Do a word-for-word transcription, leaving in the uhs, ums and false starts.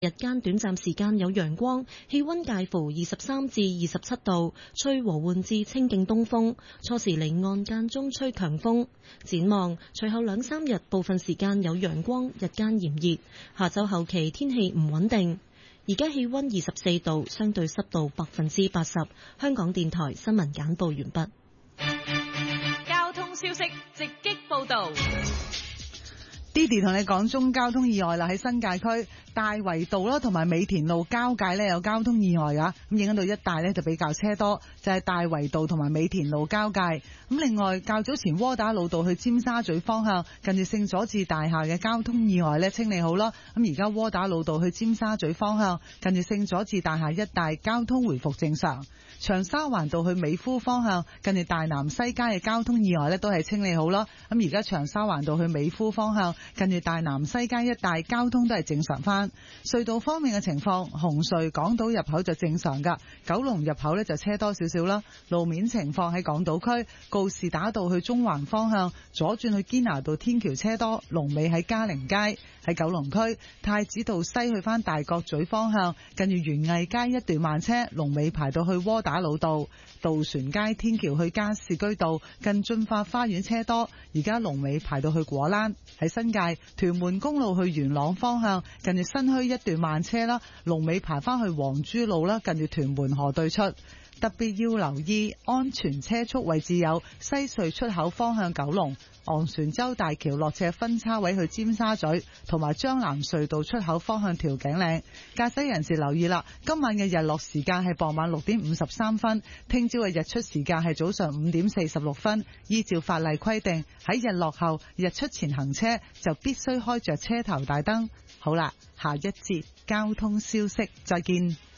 日間短暫時間有陽光，氣溫介乎二十三至二十七度，吹和緩至清勁東風，初時離岸間中吹強風。展望隨後兩三日部分時間有陽光，日間炎熱，下週後期天氣唔穩定。而家氣溫二十四度，相對濕度百分之八十。香港電台新聞簡報完畢。 交通消息直擊報道。 Didi 同你講中交通意外啦，喺新界區大圍道啦同埋美田路交界呢有交通意外噶，咁影響到一帶呢就比較車多，就係、是、大圍道同埋美田路交界。咁另外較早前窩打老道去尖沙咀方向近住聖佐治大廈嘅交通意外呢清理好啦，咁而家窩打老道去尖沙咀方向近住聖佐治大廈一帶交通回復正常。長沙灣道去美孚方向近住大南西街嘅交通意外呢都係清理好啦，咁而家長沙灣道去美孚方向近住大南西街一帶交通都係正常翻。隧道方面嘅情況，紅隧港島入口就正常噶，九龍入口呢就車多少少啦。路面情況喺港島區告士打道去中環方向左轉去堅拿道天橋車多，龍尾喺嘉寧街。喺九龍區太子道西去翻大角咀方向近住園藝街一段慢車，龍尾排到去窩打老道。渡船街天橋去加士居道近駿發花園車多，而家龍尾排到去果欄。喺新界屯門公路去元朗方向近住新墟一段慢車啦，龍尾排翻去黃珠路啦，近住屯門河對出。特別要留意安全車速位置有西隧出口方向九龍、昂船洲大橋落斜分叉位去尖沙咀，同埋將藍隧道出口方向調景嶺。駕駛人士留意啦，今晚嘅日落時間係傍晚六點五十三分，聽朝嘅日出時間係早上五點四十六分。依照法例規定，喺日落後、日出前行車就必須開着車頭大燈。好啦，下一節交通消息，再見。